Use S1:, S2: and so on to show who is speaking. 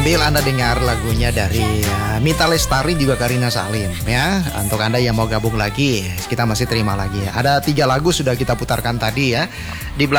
S1: sambil Anda dengar lagunya dari Mita Lestari juga Karina Salim ya. Untuk Anda yang mau gabung lagi, kita masih terima lagi ya. Ada 3 lagu sudah kita putarkan tadi ya. Di